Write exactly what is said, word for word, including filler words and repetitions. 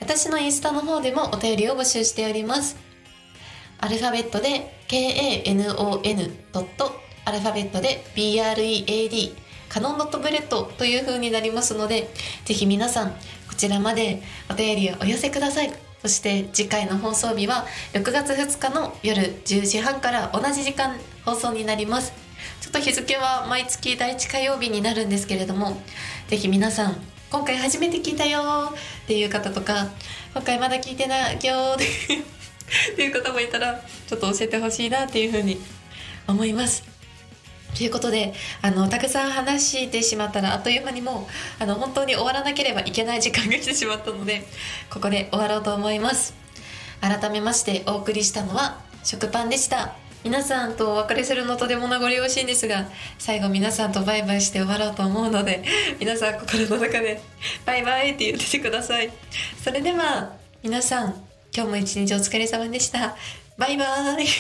私のインスタの方でもお便りを募集しております。アルファベットで ケーエーエヌオーエヌ ドットアルファベットで ビーアールイーエーディー カノンドットブレッドという風になりますので、ぜひ皆さんこちらまでお便りをお寄せください。そして次回の放送日はろくがつふつかの夜じゅうじはんから同じ時間放送になります。ちょっと日付は毎月だいいち火曜日になるんですけれども、ぜひ皆さん今回初めて聞いたよっていう方とか、今回まだ聞いてないよっていう方もいたらちょっと教えてほしいなっていうふうに思います。ということで、あのたくさん話してしまったらあっという間にもうあの本当に終わらなければいけない時間が来てしまったので、ここで終わろうと思います。改めましてお送りしたのは食パンでした。皆さんとお別れするのとても名残惜しいんですが、最後皆さんとバイバイして終わろうと思うので、皆さん心の中でバイバイって言っててください。それでは皆さん、今日も一日お疲れ様でした。バイバイ。